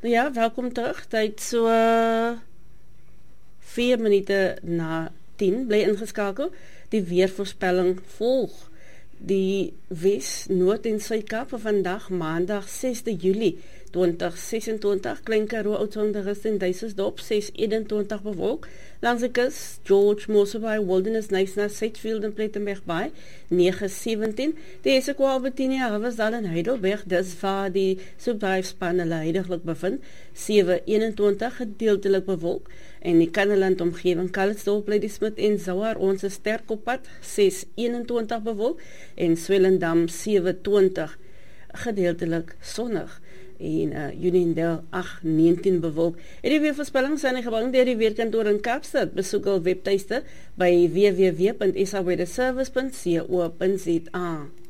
Ja, welkom terug. Tyd so 4 minute na 10 bly ingeskakel. Die weervoorspelling volg. Die Wes, Noord en Suid-Kaap vir vandag Maandag 6de Julie 2026. Klein Karoo, Oudtshoorn en Duisensdorp 6:21 bewolk. Langs die kus George Mosselbaai, Wilderness, Knysna, Sedgefield en Plettenberg Bay 9:17. Die Essequa, Albertinia, Riversdal en Heidelberg, dis waar die soekdryfspan hulle huidiglik bevind 7:21 gedeeltelik bewolk. En die Kannaland omgewing Calitzdorp, Ladysmith en Zouar, ons is sterk op pad 6:21 bewolk en Swellendam 7:20 gedeeltelik sonnig. En Unionville 8:19 bewolk. En die weervoorspelling zijn gebring deur die weerkantoor in Kaapstad. Besoek hul webtuiste by www.saweatherservice.co.za.